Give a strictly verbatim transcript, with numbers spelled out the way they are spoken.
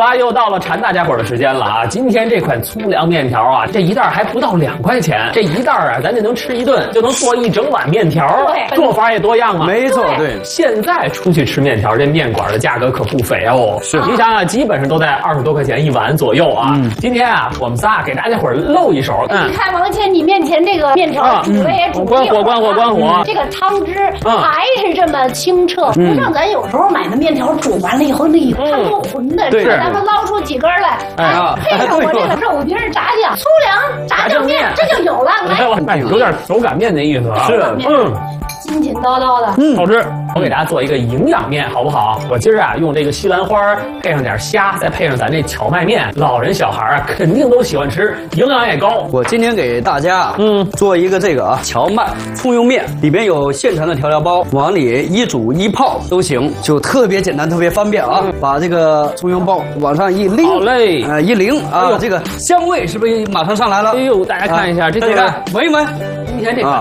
了，又到了馋大家伙的时间了啊！今天这款粗粮面条啊，这一袋还不到两块钱，这一袋啊，咱就能吃一顿，就能做一整碗面条。 对， 做法也多样啊。 没错，对。 现在出去吃面条，这面馆的价格可不菲哦。 是， 你想想，基本上都在二十多块钱一碗左右啊。嗯、今天啊，我们仨给大家伙露一手。 嗯、你看王谦，你面前这个面条煮了也煮关火，关火，关火。 这个汤汁还是这么清澈，不像咱有时候买的面条煮完了以后那一汤都浑的。 对， 咱们捞出几根来，哎，配上我这个肉丁炸酱、粗粮炸酱面，这就有了。 哎，有点手擀面的意思啊。 是， 嗯。筋筋叨叨的， 嗯，好吃。我给大家做一个营养面，好不好？我今儿啊用这个西兰花配上点虾，再配上咱这荞麦面，老人小孩啊肯定都喜欢吃，营养也高。 我今天给大家嗯做一个这个啊荞麦葱油面，里边有现成的调料包，往里一煮一泡都行，就特别简单，特别方便啊。嗯、把这个葱油包往上一拎， 好嘞， 呃一淋啊，哎、这个香味是不是马上上来了？ 哎呦，大家看一下、啊、这个， 闻一闻。 今天这款